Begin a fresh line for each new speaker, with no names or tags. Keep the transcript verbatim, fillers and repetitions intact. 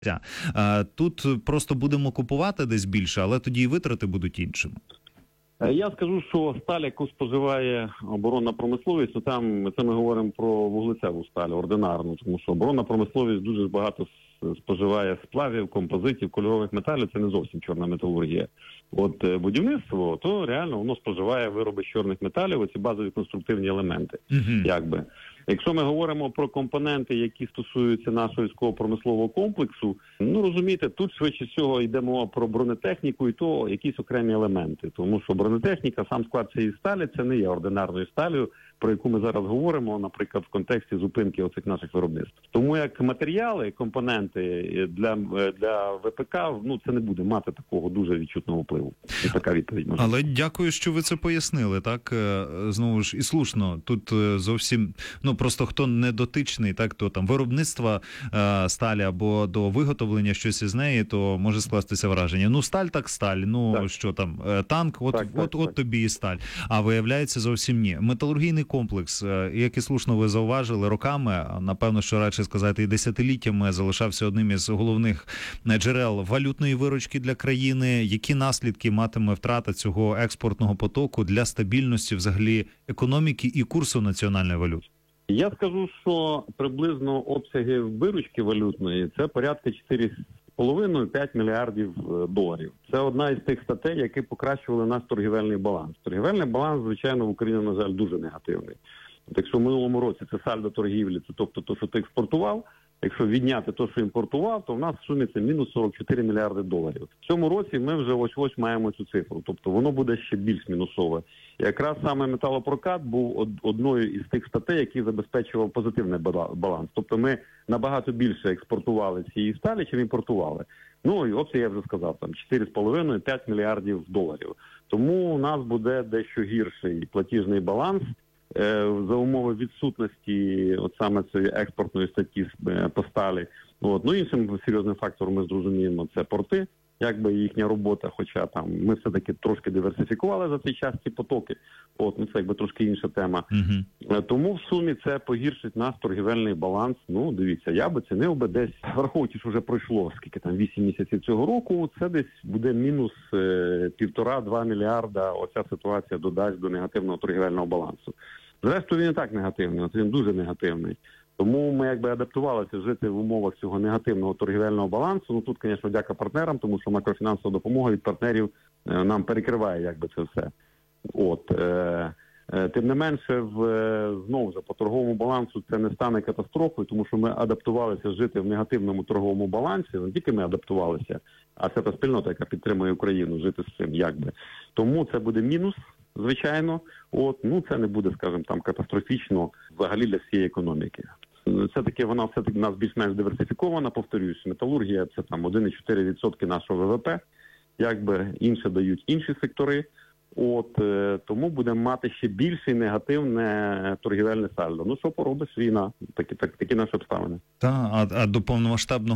Е, Тут просто будемо купувати десь більше, але тоді і витрати будуть іншими.
Я скажу, що сталь, яку споживає оборонна промисловість, то там це ми говоримо про вуглецеву сталь, ординарну, тому що оборонна промисловість дуже багато споживає сплавів, композитів, кольорових металів, це не зовсім чорна металургія. От будівництво, то реально воно споживає вироби з чорних металів, оці базові конструктивні елементи. Uh-huh. Якби. Якщо ми говоримо про компоненти, які стосуються нашого військово-промислового комплексу, ну розумієте, тут швидше всього йде мова про бронетехніку і то якісь окремі елементи. Тому що бронетехніка, сам склад цієї сталі, це не є ординарною сталью, про яку ми зараз говоримо, наприклад, в контексті зупинки оцих наших виробництв. Тому як матеріали, компоненти для, для ВПК, ну це не буде мати такого дуже відчутного впливу. І така відповідь може.
Але дякую, що ви це пояснили, так? Знову ж і слушно, тут зовсім, ну просто хто не дотичний, так, то там виробництва е, сталі або до виготовлення щось із неї, то може скластися враження. Ну сталь так сталь, ну так. Що там, танк, от,
так,
от,
так,
от
так.
тобі і сталь. А виявляється зовсім ні. Металургійний комплекс, як і слушно ви зауважили, роками, напевно, що радше сказати і десятиліттями залишався одним із головних джерел валютної виручки для країни. Які наслідки матиме втрата цього експортного потоку для стабільності взагалі економіки і курсу національної валюти?
Я скажу, що приблизно обсяги виручки валютної – це порядка чотири з половиною - п'ять мільярдів доларів. Це одна із тих статей, які покращували наш торгівельний баланс. Торгівельний баланс, звичайно, в Україні, на жаль, дуже негативний. От якщо в минулому році це сальдо торгівлі, це тобто те, що ти експортував, якщо відняти те, що імпортував, то в нас в сумі це мінус сорок чотири мільярди доларів. В цьому році ми вже ось-ось маємо цю цифру, тобто воно буде ще більш мінусове. І якраз саме металопрокат був одною із тих статей, які забезпечував позитивний баланс. Тобто ми набагато більше експортували цієї сталі, чим імпортували. Ну і от я вже сказав, там чотири з половиною - п'ять мільярдів доларів. Тому у нас буде дещо гірший платіжний баланс, за умови відсутності от саме цієї експортної статті по сталі. От. Ну, іншим серйозним фактором ми зрозуміємо, це порти, якби їхня робота, хоча там ми все-таки трошки диверсифікували за цей час ці потоки. От, ну це якби трошки інша тема. Uh-huh. Тому в сумі це погіршить наш торгівельний баланс. Ну, дивіться, я би цінив би десь, враховуючи, що вже пройшло, скільки там, вісім місяців цього року, це десь буде мінус е, півтора-два мільярда, оця ситуація додасть до негативного торгівельного балансу. Зрештою, він і так негативний, він дуже негативний. Тому ми якби адаптувалися жити в умовах цього негативного торгівельного балансу. Ну тут, звісно, дяка партнерам, тому що макрофінансова допомога від партнерів е, нам перекриває якби це все. От, е, е, тим не менше, в, е, знову ж, по торговому балансу це не стане катастрофою, тому що ми адаптувалися жити в негативному торговому балансі. Не тільки ми адаптувалися, а це та спільнота, яка підтримує Україну, жити з цим якби. Тому це буде мінус. Звичайно, от, ну це не буде, скажімо, там катастрофічно взагалі для всієї економіки. Все-таки вона все-таки у нас більш-менш диверсифікована, повторююсь, металургія це там один цілих чотири десятих відсотка нашого ВВП, якби інше дають інші сектори. От, е, тому будемо мати ще більше негативне торгівельне сальдо. Ну що поробиш, війна, такі, так, такі наші обставини.
Так, а, а до повномасштабного